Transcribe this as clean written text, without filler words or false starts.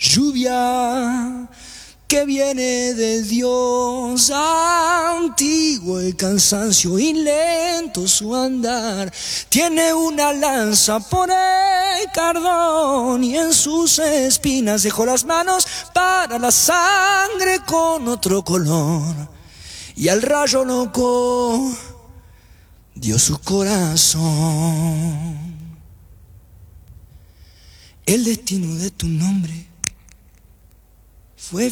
lluvia que viene de Dios, antiguo el cansancio y lento su andar, tiene una lanza por el cardón y en sus espinas dejó las manos para la sangre con otro color, y al rayo loco dio su corazón. El destino de tu nombre fue